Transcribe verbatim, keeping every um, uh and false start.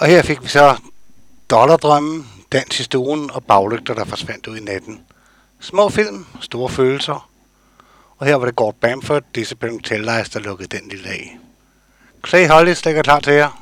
Og her fik vi så Dollardrømmen, Dans i stuen og Baglygter, der forsvandt ud i natten. Små film, store følelser. Og her var det Gord Bamford, Discipline Tell Lies, der lukkede den lille af. Clay Hollis ligger klar til jer.